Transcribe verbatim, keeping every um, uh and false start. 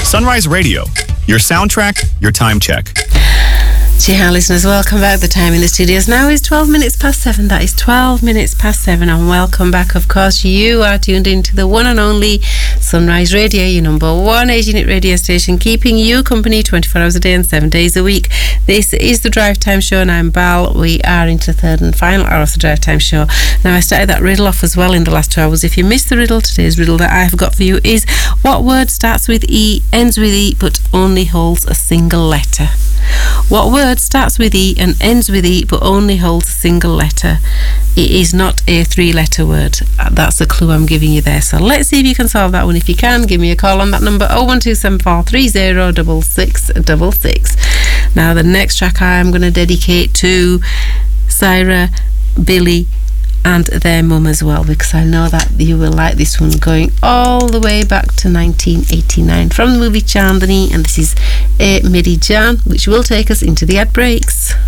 Sunrise Radio, your soundtrack, your time check. Jihan listeners, welcome back. The time in the studios now is twelve minutes past seven. That is twelve minutes past seven, and welcome back. Of course, you are tuned into the one and only Sunrise Radio, your number one eight-unit radio station, keeping you company twenty-four hours a day and seven days a week. This is the Drive Time Show, and I'm Bal. We are into the third and final hour of the Drive Time Show. Now, I started that riddle off as well in the last two hours. If you missed the riddle, today's riddle that I've got for you is: what word starts with E, ends with E, but only holds a single letter? What word starts with E and ends with E but only holds a single letter? It is not a three-letter word. That's the clue I'm giving you there. So let's see if you can solve that one. If you can, give me a call on that number oh one two seven four three oh six six six six. Now, the next track I am going to dedicate to Syra, Billy and their mum as well, because I know that you will like this one, going all the way back to nineteen eighty-nine from the movie Chandni, and this is A Meri Jaan, which will take us into the ad breaks.